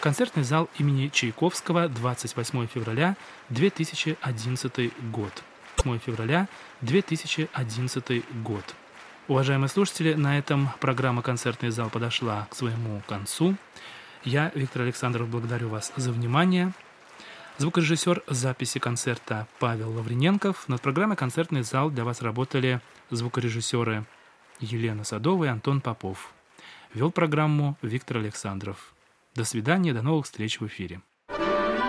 Концертный зал имени Чайковского, 28 февраля 2011 год. 8 февраля 2011 год. Уважаемые слушатели, на этом программа «Концертный зал» подошла к своему концу. Я, Виктор Александров, благодарю вас за внимание. Звукорежиссер записи концерта Павел Лавриненков. Над программой «Концертный зал» для вас работали звукорежиссеры Елена Садова и Антон Попов. Вел программу Виктор Александров. До свидания, до новых встреч в эфире.